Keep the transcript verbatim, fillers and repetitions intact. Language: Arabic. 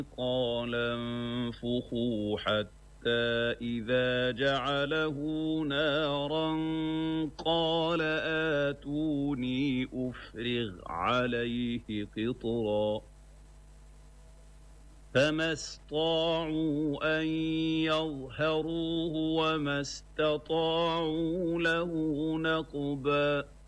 قال انفخوا حتى إذا جعله نارا قال آتوني أفرغ عليه قطرا فما استطاعوا أن يظهروه وما استطاعوا له نقبا